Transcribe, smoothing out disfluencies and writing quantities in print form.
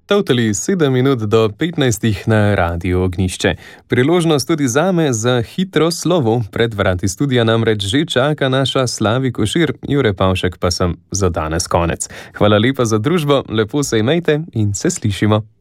Totally 7 minut do 15 na Radiu Ognjišče. Priložnost tudi zame za hitro slovo. Pred vrati studia namreč že čaka naša Slavi Košir, Jure Pavšek pa sem za danes konec. Hvala lepa za družbo, lepo se imejte in se slišimo.